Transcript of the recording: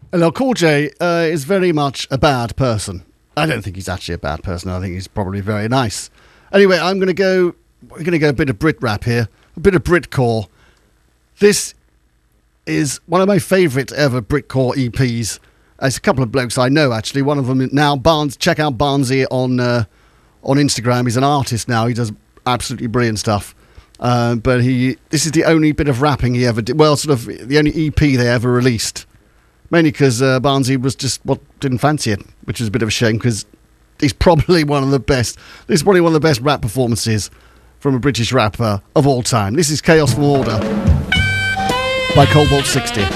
Now, Cool J is very much a bad person. I don't think he's actually a bad person. I think he's probably very nice. Anyway, we're going to go a bit of Brit rap here, a bit of Britcore. This is one of my favourite ever Britcore EPs. It's a couple of blokes I know, actually. One of them now, Barnes. Check out Barnesy on Instagram. He's an artist now. He does absolutely brilliant stuff. But this is the only bit of rapping he ever did. Well, sort of the only EP they ever released. Mainly because Barnesy was just didn't fancy it, which is a bit of a shame because he's probably one of the best. This is probably one of the best rap performances from a British rapper of all time. This is Chaos from Order by Cobalt 60.